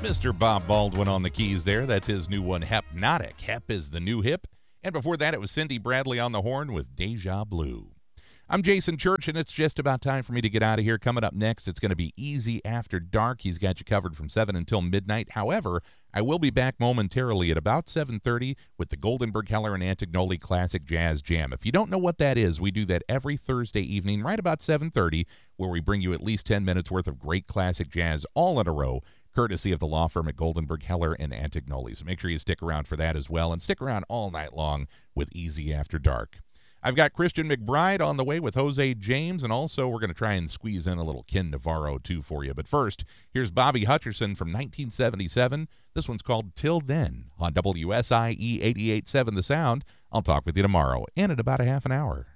Mr. Bob Baldwin on the keys there. That's his new one, Hypnotic. Hep is the new hip. And before that, it was Cindy Bradley on the horn with Deja Blue. I'm Jason Church, and it's just about time for me to get out of here. Coming up next, it's going to be Easy After Dark. He's got you covered from 7 until midnight. However, I will be back momentarily at about 7:30 with the Goldenberg Heller and Antignoli Classic Jazz Jam. If you don't know what that is, we do that every Thursday evening right about 7:30, where we bring you at least 10 minutes worth of great classic jazz all in a row, courtesy of the law firm at Goldenberg, Heller, and Antignoli. So make sure you stick around for that as well, and stick around all night long with Easy After Dark. I've got Christian McBride on the way with Jose James, and also we're going to try and squeeze in a little Ken Navarro, too, for you. But first, here's Bobby Hutcherson from 1977. This one's called Till Then on WSIE 88.7 The Sound. I'll talk with you tomorrow and in about a half an hour.